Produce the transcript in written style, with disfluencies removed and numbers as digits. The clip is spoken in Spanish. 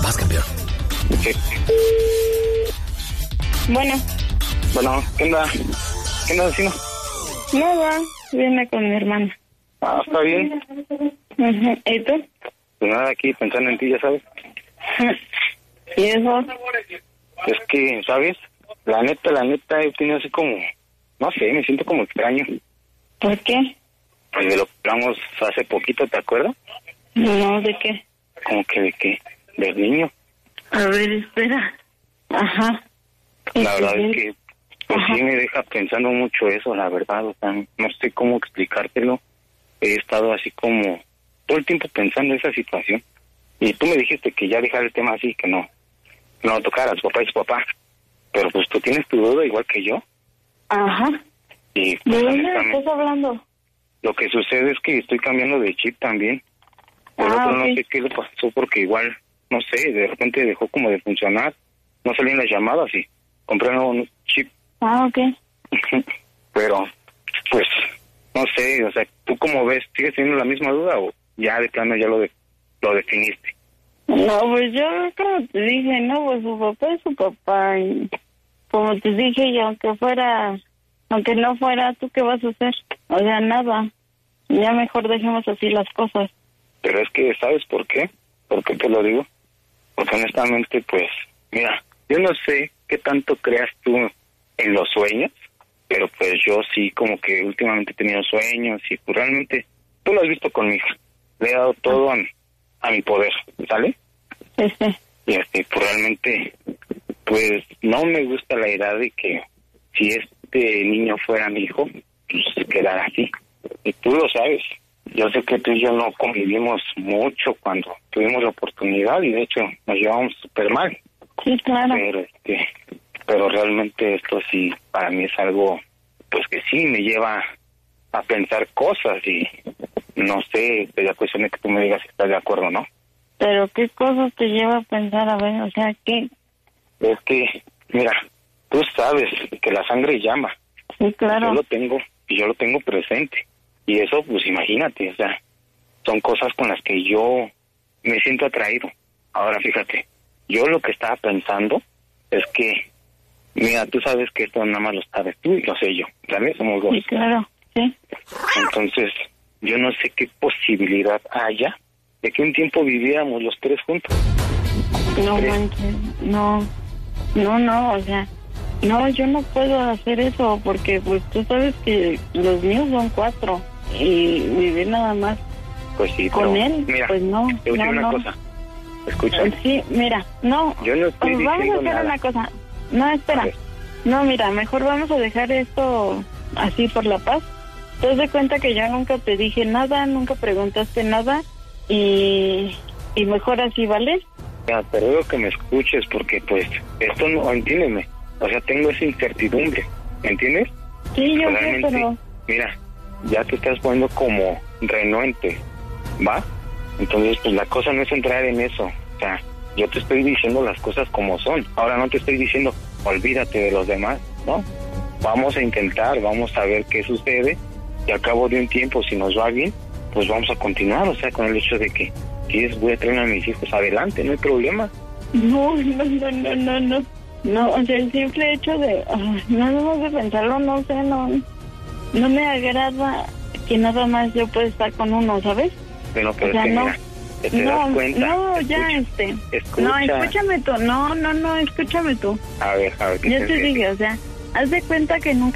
Vas, campeón. Sí. Bueno, ¿qué onda? ¿Qué andas haciendo? nada, viene con mi hermana. Ah, está bien. Uh-huh. ¿Y tú? Pues nada, aquí pensando en ti, ya sabes. ¿Y eso? Es que, ¿sabes? La neta, he tenido así como... No sé, me siento como extraño. ¿Por qué? Pues de lo que hablamos hace poquito, ¿te acuerdas? No, ¿de qué? ¿Cómo que de qué? Del niño. A ver, espera. Ajá. La verdad es que... Pues Ajá. sí me deja pensando mucho eso, la verdad. O sea, no sé cómo explicártelo. He estado así como... Todo el tiempo pensando en esa situación. Y tú me dijiste que ya dejara el tema así, que no tocara a su papá y su papá. Pero pues tú tienes tu duda igual que yo. Ajá. Y pues, ¿De dónde honestamente, estás hablando? lo que sucede es que estoy cambiando de chip también. El otro ok. no sé qué le pasó porque igual, no sé, de repente dejó como de funcionar. No salían las llamadas y compré un nuevo chip. Ah, ok. Pero, pues, no sé, o sea, ¿tú cómo ves? ¿Sigues teniendo la misma duda o ya de plano ya lo definiste? No, pues yo, como te dije, no, pues su papá es su papá. Y como te dije, y aunque no fuera, ¿tú qué vas a hacer? O sea, nada. Ya mejor dejemos así las cosas. Pero es que, ¿sabes por qué? ¿Por qué te lo digo? Porque honestamente, pues, mira, yo no sé qué tanto creas tú en los sueños, pero pues yo sí como que últimamente he tenido sueños y pues realmente, tú lo has visto con mi hija, le he dado todo a mi poder, ¿sale? Sí. Y pues realmente, pues no me gusta la idea de que si este niño fuera mi hijo, pues se quedara así. Y tú lo sabes. Yo sé que tú y yo no convivimos mucho cuando tuvimos la oportunidad y de hecho nos llevamos súper mal. Sí, claro. Pero realmente esto sí, para mí es algo, pues que sí me lleva a pensar cosas y no sé, sería cuestión de que tú me digas si estás de acuerdo o no. Pero ¿qué cosas te lleva a pensar? A ver, o sea, ¿qué? Es que, mira, tú sabes que la sangre llama. Sí, claro. Yo lo tengo presente. Y eso, pues imagínate, o sea, son cosas con las que yo me siento atraído. Ahora, fíjate, yo lo que estaba pensando es que, mira, tú sabes que esto nada más lo sabes tú y lo sé yo, ¿sabes? Somos dos. Sí, claro, sí. Entonces, yo no sé qué posibilidad haya de que un tiempo viviéramos los tres juntos. No manches, no, o sea, no, yo no puedo hacer eso porque pues tú sabes que los míos son 4 y vivir nada más Pues sí, con pero, él, mira, pues no. te voy a decir una cosa. Escucha. Sí, mira, no. Yo no estoy Vamos a diciendo hacer nada. una cosa. No, espera. No, mira, mejor vamos a dejar esto así por la paz. Te das de cuenta que yo nunca te dije nada, nunca preguntaste nada y mejor así, ¿vale? Ya, pero digo que me escuches porque pues esto no, entiéndeme, o sea, tengo esa incertidumbre, ¿me entiendes? Sí, yo sé, Realmente, pero... mira, ya te estás poniendo como renuente, ¿va? Entonces, pues la cosa no es entrar en eso, o sea, yo te estoy diciendo las cosas como son, ahora no te estoy diciendo, olvídate de los demás, ¿no? Vamos a intentar, vamos a ver qué sucede, y al cabo de un tiempo, si nos va bien, pues vamos a continuar, o sea, con el hecho de que si voy a traer a mis hijos adelante, no hay problema. No, o sea, el simple hecho de... no debemos de pensarlo, no sé, no me agrada que nada más yo pueda estar con uno, ¿sabes? Bueno, pero o sea, es que no, mira, ¿te das cuenta? No, ya, Escucha. No, escúchame tú, no, escúchame tú. A ver, ¿qué Yo te dije, o sea, haz de cuenta que nunca